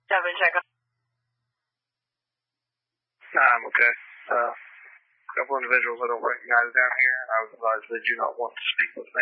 Devin, check on. Nah, I'm okay. A couple individuals I don't recognize down here. I was advised they do not want to speak with me.